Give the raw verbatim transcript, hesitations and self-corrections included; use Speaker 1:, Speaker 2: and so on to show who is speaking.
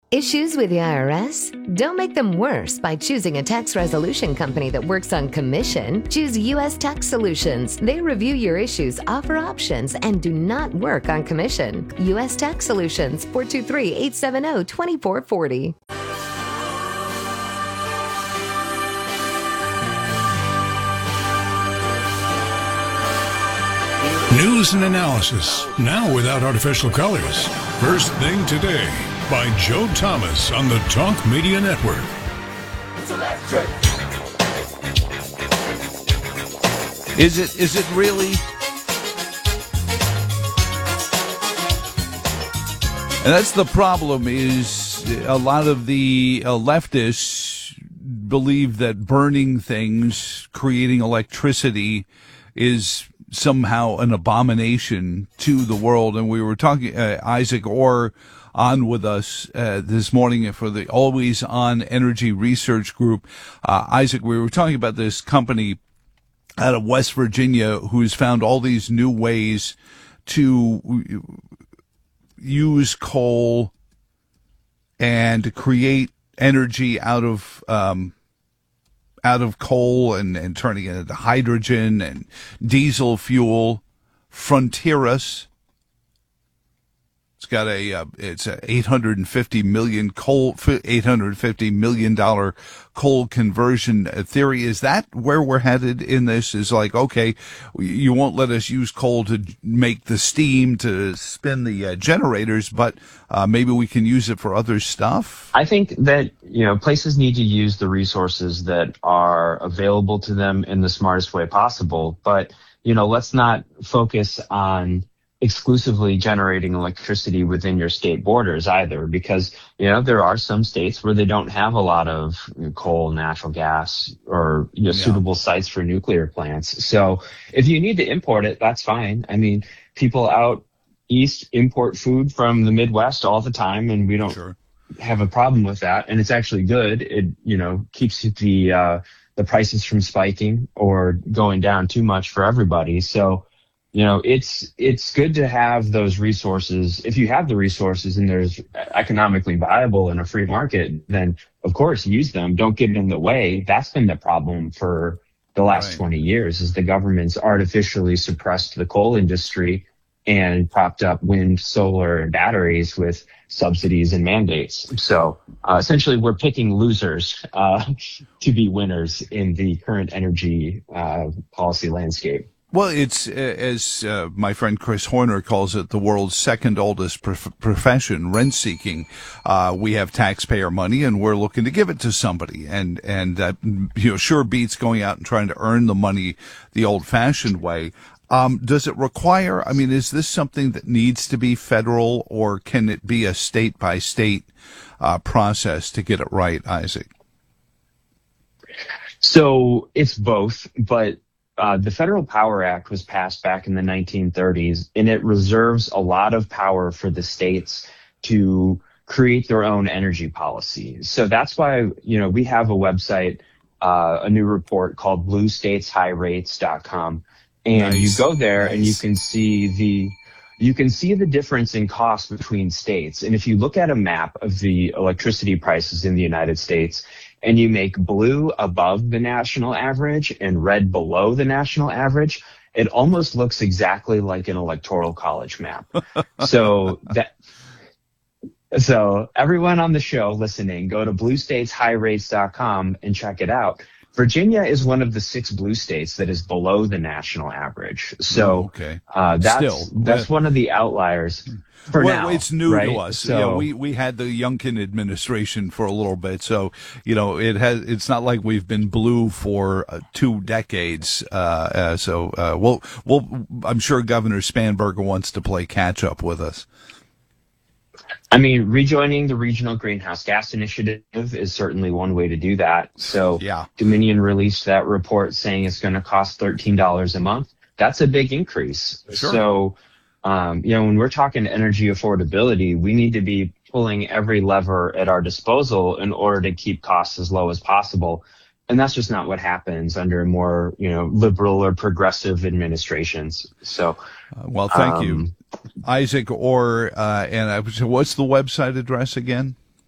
Speaker 1: Issues with the I R S? Don't make them worse by choosing a tax resolution company that works on commission. Choose U S Tax Solutions. They review your issues, offer options, and do not work on commission. U S Tax Solutions, four two three, eight seven zero, two four four zero.
Speaker 2: News and analysis, now without artificial colors. First Thing Today by Joe Thomas on the Talk Media Network.
Speaker 3: It's electric.
Speaker 4: Is it? Is it really? And that's the problem, is a lot of the uh, leftists believe that burning things, creating electricity, is somehow an abomination to the world. And we were talking, uh, Isaac Orr on with us uh, this morning for the Always On Energy Research Group. Uh, Isaac, we were talking about this company out of West Virginia who's found all these new ways to use coal and create energy out of um out of coal and, and turning it into hydrogen and diesel fuel. Frontieras. It's got a, uh, it's a eight hundred fifty million coal, eight hundred fifty million dollars coal conversion theory. Is that where we're headed in this? Is like, okay, you won't let us use coal to make the steam to spin the uh, generators, but uh, maybe we can use it for other stuff?
Speaker 5: I think that, you know, places need to use the resources that are available to them in the smartest way possible. But, you know, let's not focus on exclusively generating electricity within your state borders either, because, you know, there are some states where they don't have a lot of coal, natural gas, or, you know, yeah. suitable sites for nuclear plants. So if you need to import it, that's fine. I mean, people out east import food from the Midwest all the time, and we don't sure. have a problem with that. And it's actually good. It, you know, keeps the, uh, the prices from spiking or going down too much for everybody. So, you know, it's it's good to have those resources. If you have the resources and there's economically viable in a free market, then of course use them. Don't get in the way. That's been the problem for the last right. twenty years, is the government's artificially suppressed the coal industry and propped up wind, solar, and batteries with subsidies and mandates. So uh, essentially, we're picking losers uh, to be winners in the current energy uh, policy landscape.
Speaker 4: Well, it's, as uh, my friend Chris Horner calls it, the world's second oldest prof- profession, rent-seeking. Uh, we have taxpayer money, and we're looking to give it to somebody. And, and that, you know, sure beats going out and trying to earn the money the old-fashioned way. Um, does it require, I mean, is this something that needs to be federal, or can it be a state-by-state uh, process to get it right, Isaac?
Speaker 5: So it's both, but Uh, the Federal Power Act was passed back in the nineteen thirties, and it reserves a lot of power for the states to create their own energy policy. So that's why, you know, we have a website, uh, a new report called blue states high rates dot com. And nice. You go there nice. and you can see the, you can see the difference in cost between states. And if you look at a map of the electricity prices in the United States, and you make blue above the national average and red below the national average, it almost looks exactly like an electoral college map. So that, so everyone on the show listening, go to blue states high rates dot com and check it out. Virginia is one of the six blue states that is below the national average. So
Speaker 4: oh, okay.
Speaker 5: uh, that's
Speaker 4: Still,
Speaker 5: that's one of the outliers. For
Speaker 4: well,
Speaker 5: now,
Speaker 4: it's new
Speaker 5: right?
Speaker 4: to us.
Speaker 5: So,
Speaker 4: yeah, we we had the Youngkin administration for a little bit, so you know it has. It's not like we've been blue for uh, two decades. Uh, uh, so uh, we'll we'll. I'm sure Governor Spanberger wants to play catch up with us.
Speaker 5: I mean, rejoining the Regional Greenhouse Gas Initiative is certainly one way to do that. So
Speaker 4: yeah.
Speaker 5: Dominion released that report saying it's going to cost thirteen dollars a month. That's a big increase.
Speaker 4: Sure.
Speaker 5: So, um, you know, when we're talking energy affordability, we need to be pulling every lever at our disposal in order to keep costs as low as possible. And that's just not what happens under more, you know, liberal or progressive administrations. So,
Speaker 4: uh, well, thank
Speaker 5: um,
Speaker 4: you, Isaac Orr. Uh, and I was, what's the website address again?